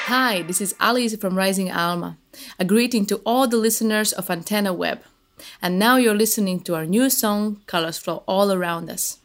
Hi, this is Alice from Rising Alma. A greeting to all the listeners of Antenna Web. And now you're listening to our new song, Colors Flow All Around Us.